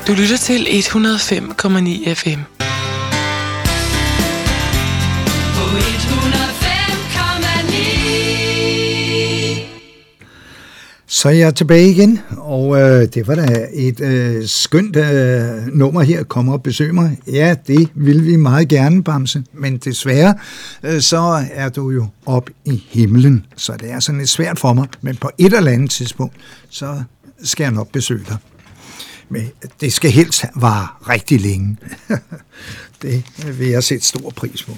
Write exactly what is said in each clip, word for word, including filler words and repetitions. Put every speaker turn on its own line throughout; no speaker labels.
Du lytter til et hundrede og fem komma ni F M.
Så er jeg tilbage igen, og øh, det var da et øh, skønt øh, nummer her, kom og besøg mig. Ja, det vil vi meget gerne, Bamse, men desværre, øh, så er du jo op i himlen, så det er sådan lidt svært for mig, men på et eller andet tidspunkt, så skal jeg nok besøge dig. Men det skal helst vare rigtig længe. Det vil jeg sætte stor pris på.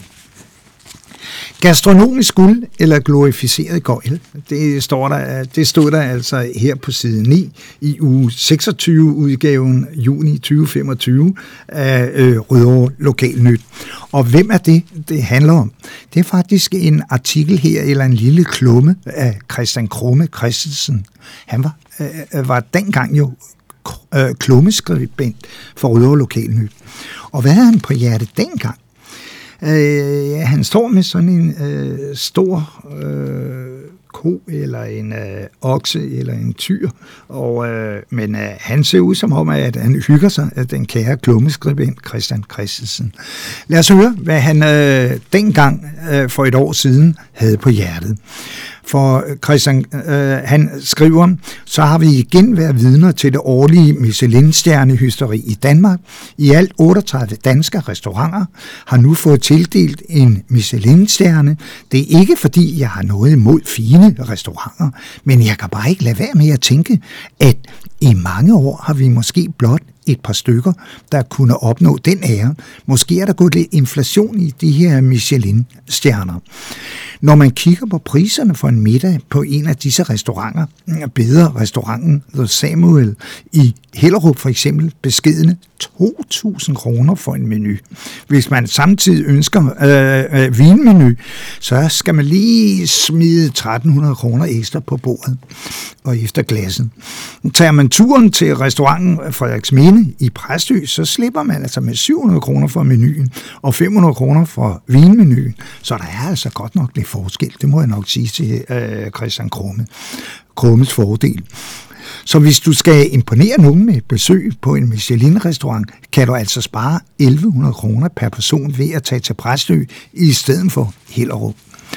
Gastronomisk guld eller glorificeret gøjl, det, står der, det stod der altså her på side ni i uge seksogtyve udgaven juni tyve femogtyve af øh, Rødovre Lokalnyt. Og hvem er det, det handler om? Det er faktisk en artikel her, eller en lille klumme af Christian Krumme Christensen. Han var, øh, var dengang jo øh, klummeskribent for Rødovre Lokalnyt. Og hvad havde han på hjertet dengang? Øh, han står med sådan en øh, stor øh, ko, eller en øh, okse, eller en tyr, og, øh, men øh, han ser ud som om, at han hygger sig af den kære klummeskribent Christian Christensen. Lad os høre, hvad han øh, dengang øh, for et år siden havde på hjertet. For Christian, øh, han skriver, så har vi igen været vidner til det årlige Michelin-stjernehysteri i Danmark. I alt otteogtredive danske restauranter har nu fået tildelt en Michelin-stjerne. Det er ikke fordi, jeg har noget imod fine restauranter, men jeg kan bare ikke lade være med at tænke, at i mange år har vi måske blot et par stykker, der kunne opnå den ære. Måske er der gået lidt inflation i de her Michelin-stjerner. Når man kigger på priserne for en middag på en af disse restauranter, beder restauranten The Samuel i Hellerup for eksempel beskedne to tusind kroner for en menu. Hvis man samtidig ønsker øh, øh, vinmenu, så skal man lige smide tretten hundrede kroner ekstra på bordet og efter glasset. Tager man turen til restauranten Frederiksminde i Præstø, så slipper man altså med syv hundrede kroner for menuen og fem hundrede kroner for vinmenuen. Så der er altså godt nok lidt forskel. Det må jeg nok sige til øh, Christian Krumme. Krummes fordel. Så hvis du skal imponere nogen med et besøg på en Michelin-restaurant, kan du altså spare elleve hundrede kroner per person ved at tage til Præstø i stedet for Hellerup.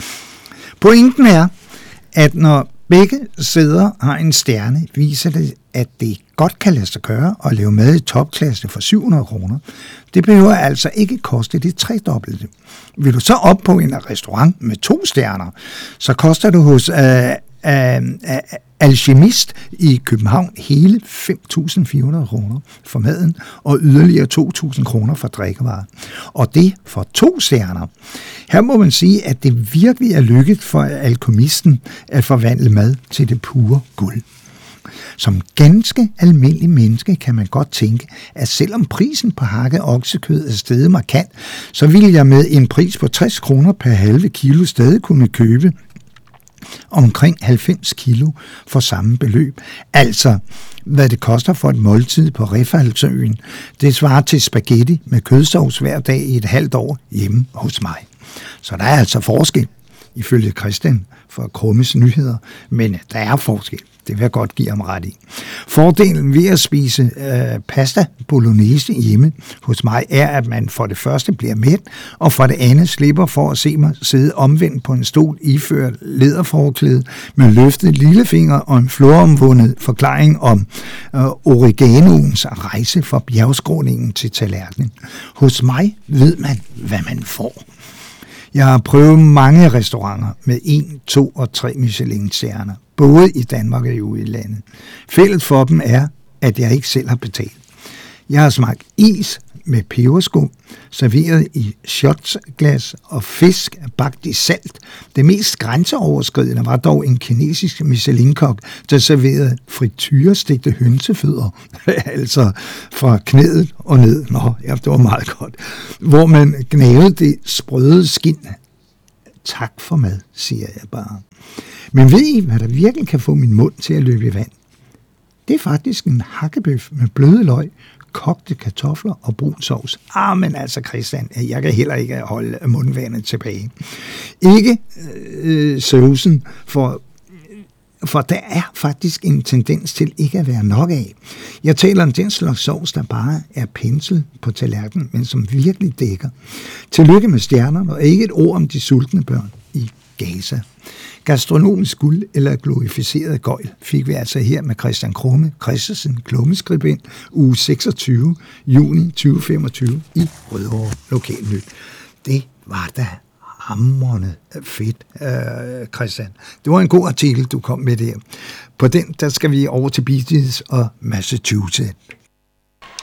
Pointen er, at når begge sæder har en stjerne, viser det, at det godt kan lade sig gøre at lave mad i topklasse for syv hundrede kroner. Det behøver altså ikke koste det tredobbelte. Vil du så op på en restaurant med to stjerner, så koster det hos øh, øh, øh, Alchemist i København hele fem tusind fire hundrede kroner for maden og yderligere to tusind kroner for drikkevarer. Og det for to stjerner. Her må man sige, at det virkelig er lykket for alkemisten at forvandle mad til det pure guld. Som ganske almindelig menneske kan man godt tænke, at selvom prisen på hakket oksekød er steget markant, så ville jeg med en pris på tres kroner per halve kilo stadig kunne købe omkring halvfems kilo for samme beløb. Altså, hvad det koster for et måltid på Refaldsøen, det svarer til spaghetti med kødsovs hver dag i et halvt år hjemme hos mig. Så der er altså forskel, ifølge Christian fra Krummes Nyheder, men der er forskel. Det vil jeg godt give ham ret i. Fordelen ved at spise øh, pasta bolognese hjemme hos mig er, at man for det første bliver mæt, og for det andet slipper for at se mig sidde omvendt på en stol iført læderforklæde med løftet lillefinger og en floromvundet forklaring om øh, oreganoens rejse fra bjergskråningen til tallerkenen. Hos mig ved man, hvad man får. Jeg har prøvet mange restauranter med en, to og tre Michelin-stjerner, både i Danmark og i udlandet. Fælles for dem er, at jeg ikke selv har betalt. Jeg har smagt is med peberskum, serveret i shotsglas og fisk bagt i salt. Det mest grænseoverskridende var dog en kinesisk Michelin-kok, der serverede frityrestegte hønsefødder, altså fra knæet og ned. Nå, ja, det var meget godt. Hvor man gnavede det sprøde skind. Tak for mad, siger jeg bare. Men ved I, hvad der virkelig kan få min mund til at løbe i vand? Det er faktisk en hakkebøf med bløde løg, kogte kartofler og brun sovs. Ah, men altså Christian, jeg kan heller ikke holde mundvandet tilbage. Ikke øh, saucen, for, for der er faktisk en tendens til ikke at være nok af. Jeg taler om den slags sovs, der bare er pensel på tallerkenen, men som virkelig dækker. Tillykke med stjernerne, og ikke et ord om de sultne børn i Gaza. Gastronomisk guld eller glorificeret gøjl fik vi altså her med Christian Krumme Christensen, klummeskribent, uge seksogtyve, juni tyve femogtyve i Rødovre Lokalnyt. Det var da hamrende fedt, øh, Christian. Det var en god artikel, du kom med der. På den, der skal vi over til Bee Gees og Massachusetts.